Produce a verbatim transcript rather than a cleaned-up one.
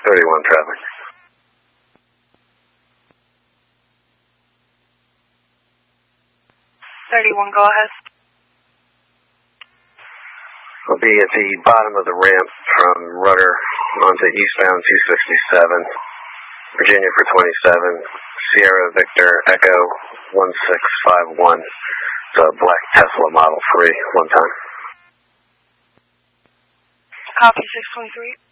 thirty-one traffic. thirty-one, go ahead. We'll be at the bottom of the ramp from Rudder onto eastbound two sixty-seven. Virginia for twenty-seven. Sierra Victor Echo one six five one. It's a black Tesla Model three, one time. Copy six twenty-three.